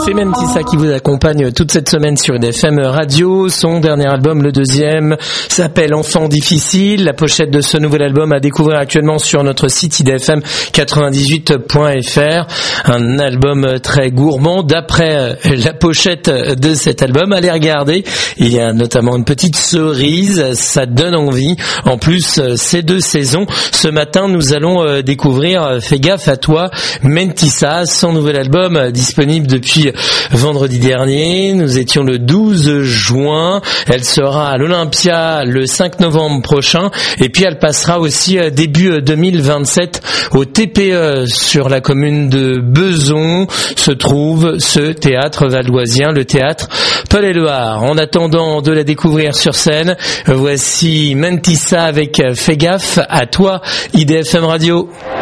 C'est Mentissa qui vous accompagne toute cette semaine sur IDFM Radio. Son dernier album, le deuxième, s'appelle Enfant difficile. La pochette de ce nouvel album à découvrir actuellement sur notre site idfm98.fr. Un album très gourmand. D'après la pochette de cet album, allez regarder. Il y a notamment une petite cerise. Ça donne envie. En plus, c'est de saison. Ce matin, nous allons découvrir Fais gaffe à toi, Mentissa, son nouvel album disponible depuis vendredi dernier. Nous étions le 12 juin. Elle sera à l'Olympia le 5 novembre prochain. Et puis elle passera aussi début 2027 au TPE sur la commune de Bezons. Se trouve ce théâtre valdoisien, le théâtre Paul Éluard. En attendant de la découvrir sur scène, voici Mentissa avec Fais gaffe à toi, IDFM Radio.